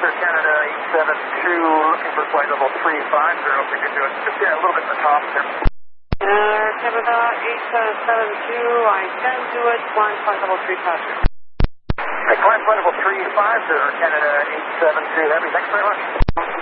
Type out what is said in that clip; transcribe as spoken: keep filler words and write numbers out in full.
sir, Canada eight seven two, looking for flight level three five zero, if we could do it. Just get a little bit in the top there. Uh, Canada eight seven two, I can do it, flying flight level three five zero. Hey, climb flight level three five zero, Canada eight seven two, heavy, thanks very much.